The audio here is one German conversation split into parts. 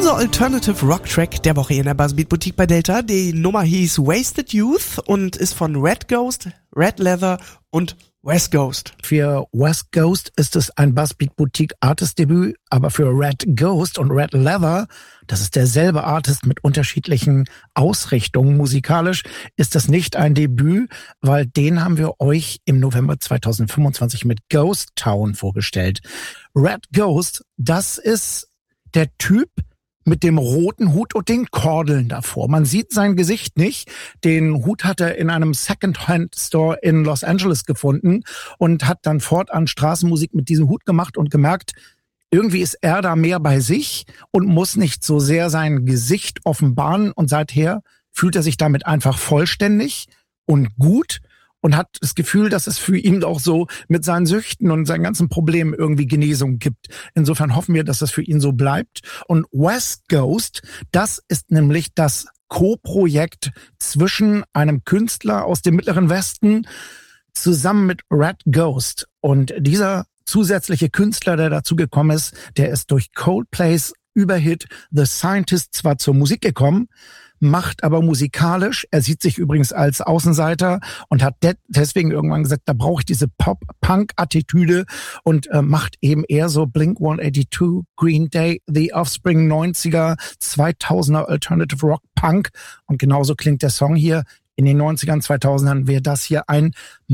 Unser Alternative Rock Track der Woche in der Buzzbeat Boutique bei Delta. Die Nummer hieß Wasted Youth und ist von Red Ghost, Red Leather und West Ghost. Für West Ghost ist es ein Buzzbeat Boutique Artist Debüt, aber für Red Ghost und Red Leather, das ist derselbe Artist mit unterschiedlichen Ausrichtungen musikalisch, ist das nicht ein Debüt, weil den haben wir euch im November 2025 mit Ghost Town vorgestellt. Red Ghost, das ist der Typ mit dem roten Hut und den Kordeln davor. Man sieht sein Gesicht nicht. Den Hut hat er in einem Second-Hand-Store in Los Angeles gefunden und hat dann fortan Straßenmusik mit diesem Hut gemacht und gemerkt, irgendwie ist er da mehr bei sich und muss nicht so sehr sein Gesicht offenbaren. Und seither fühlt er sich damit einfach vollständig und gut und hat das Gefühl, dass es für ihn auch so mit seinen Süchten und seinen ganzen Problemen irgendwie Genesung gibt. Insofern hoffen wir, dass das für ihn so bleibt. Und West Ghost, das ist nämlich das Co-Projekt zwischen einem Künstler aus dem Mittleren Westen zusammen mit Red Ghost. Und dieser zusätzliche Künstler, der dazu gekommen ist, der ist durch Coldplays Überhit The Scientist zwar zur Musik gekommen, macht aber musikalisch, er sieht sich übrigens als Außenseiter und hat deswegen irgendwann gesagt, da brauche ich diese Pop-Punk-Attitüde und macht eben eher so Blink-182, Green Day, The Offspring 90er, 2000er Alternative Rock Punk und genauso klingt der Song hier. In den 90ern, 2000ern wäre das hier ein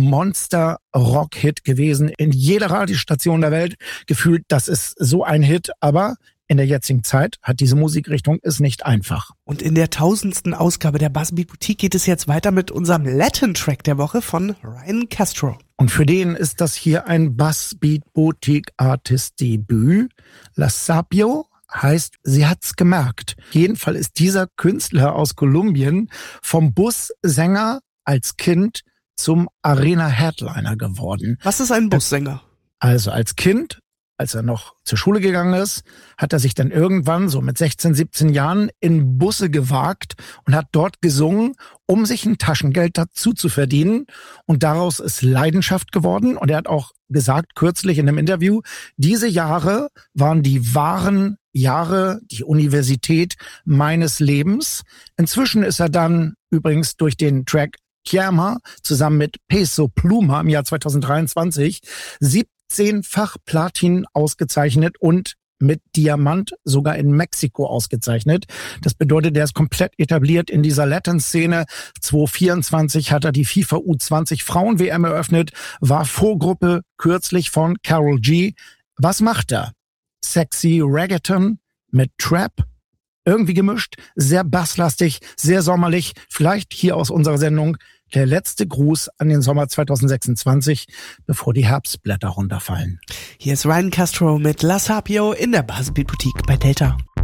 Monster-Rock-Hit gewesen. In jeder Radiostation der Welt gefühlt, das ist so ein Hit, aber in der jetzigen Zeit hat diese Musikrichtung es nicht einfach. Und in der 1000. Ausgabe der Buzzbeat Boutique geht es jetzt weiter mit unserem Latin-Track der Woche von Ryan Castro. Und für den ist das hier ein Buzzbeat Boutique Artist Debüt. La Sapio heißt, sie hat's gemerkt. Jedenfalls ist dieser Künstler aus Kolumbien vom Bussänger als Kind zum Arena-Headliner geworden. Was ist ein Bussänger? Also als Kind, als er noch zur Schule gegangen ist, hat er sich dann irgendwann so mit 16, 17 Jahren in Busse gewagt und hat dort gesungen, um sich ein Taschengeld dazu zu verdienen. Und daraus ist Leidenschaft geworden. Und er hat auch gesagt, kürzlich in einem Interview, diese Jahre waren die wahren Jahre, die Universität meines Lebens. Inzwischen ist er dann übrigens durch den Track Kiama zusammen mit Peso Pluma im Jahr 2023 17-fach Platin ausgezeichnet und mit Diamant sogar in Mexiko ausgezeichnet. Das bedeutet, er ist komplett etabliert in dieser Latin-Szene. 2024 hat er die FIFA U20 Frauen-WM eröffnet, war Vorgruppe kürzlich von Karol G. Was macht er? Sexy Reggaeton mit Trap, irgendwie gemischt, sehr basslastig, sehr sommerlich. Vielleicht hier aus unserer Sendung der letzte Gruß an den Sommer 2026, bevor die Herbstblätter runterfallen. Hier ist Ryan Castro mit La Sapio in der Buzzbeat Boutique bei Delta.